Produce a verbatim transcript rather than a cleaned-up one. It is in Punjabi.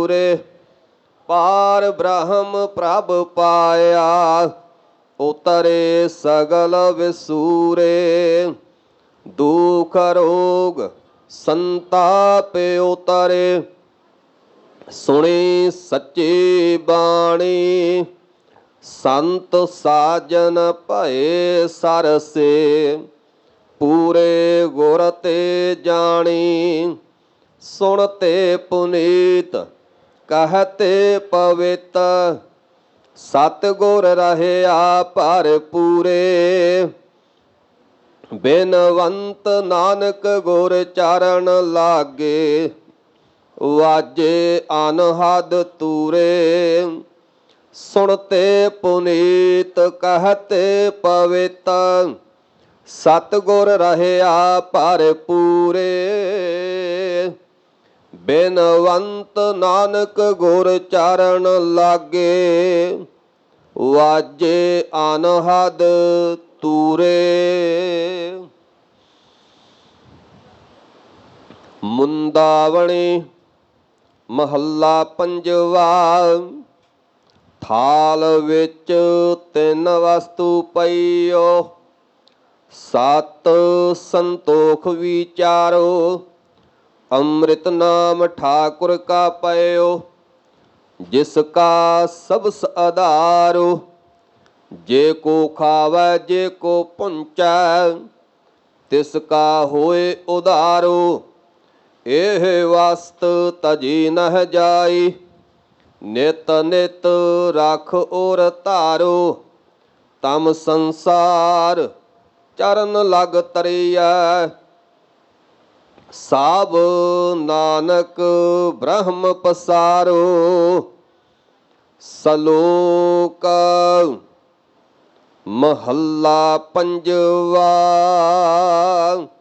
ਪੂਰੇ। ਪਾਰ ਬ੍ਰਹਮ ਪ੍ਰਭ ਪਾਇਆ, ਉਤਰੇ ਸਗਲ ਵਿਸੂਰੇ। ਦੁਖ ਰੋਗ ਸੰਤਾਪ ਉਤਰੇ, ਸੁਣੀ ਸੱਚੀ ਬਾਣੀ। ਸੰਤ ਸਾਜਨ ਭਏ ਸਰਸੇ, ਪੂਰੇ ਗੁਰ ਤੇ ਜਾਣੀ। ਸੁਣਤੇ ਪੁਨੀਤ ਕਹਤੇ ਪਵਿੱਤ, ਸਤਿਗੁਰ ਰਹਿਆ ਭਰਪੂਰੇ। ਬਿਨਵੰਤ ਨਾਨਕ ਗੁਰ ਚਰਨ ਲਾਗੇ, ਵਾਜੇ ਅਨਹਦ ਤੂਰੇ। ਸੁਣਤੇ ਪੁਨੀਤ ਕਹਤੇ ਪਵਿੱਤ, ਸਤਿਗੁਰ ਰਹਿਆ ਭਰਪੂਰੇ। ਬਿਨਵੰਤ ਨਾਨਕ ਗੁਰ ਚਰਨ ਲਾਗੇ, ਵਾਜੇ ਅਨਹਦ ਤੂਰੇ। ਮੁੰਦਾਵਣੀ ਮਹੱਲਾ ਪੰਜਵਾ। ਥਾਲ ਵਿੱਚ ਤਿੰਨ ਵਸਤੂ ਪਈਓ, ਸਤ ਸੰਤੋਖ ਵਿਚਾਰੋ। ਅੰਮ੍ਰਿਤ ਨਾਮ ਠਾਕੁਰ ਕਾ ਪਇਓ, ਜਿਸ ਕਾ ਸਬਸ ਆਧਾਰੋ। ਜੇ ਕੋ ਖਾਵੈ ਜੇ ਕੋ ਪੁੰਚੈ, ਤਿਸ ਕਾ ਹੋਏ ਉਧਾਰੋ। ਇਹ ਵਸਤ ਤਜੀ ਨਹਿ ਜਾਈ, ਨਿਤ ਨਿਤ ਰਖ ਔਰ ਧਾਰੋ। ਤਮ ਸੰਸਾਰ ਚਰਨ ਲਗ ਤਰੀਐ, ਸਭ ਨਾਨਕ ਬ੍ਰਹਮ ਪਸਾਰੋ। ਸਲੋਕ ਮਹੱਲਾ ਪੰਜਵਾ।